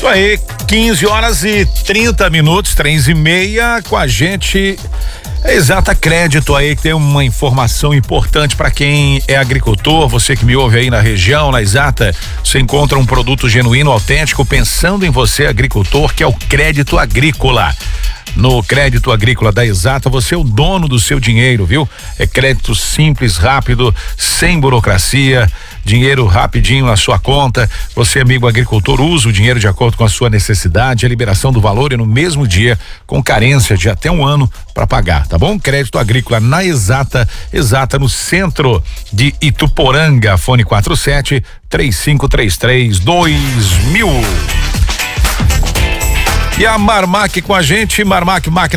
Isso aí, 15h30, 3h30, com a gente. Exata Crédito aí, que tem uma informação importante para quem é agricultor, você que me ouve aí na região, na Exata, você encontra um produto genuíno, autêntico, pensando em você, agricultor, que é o Crédito Agrícola. No Crédito Agrícola da Exata, você é o dono do seu dinheiro, viu? É crédito simples, rápido, sem burocracia, dinheiro rapidinho na sua conta. Você, amigo agricultor, usa o dinheiro de acordo com a sua necessidade. A liberação do valor é no mesmo dia, com carência de até 1 ano para pagar, tá bom? Crédito Agrícola na Exata no centro de Ituporanga, fone 47-3533-2000. E a Marmac com a gente, Marmac Máquina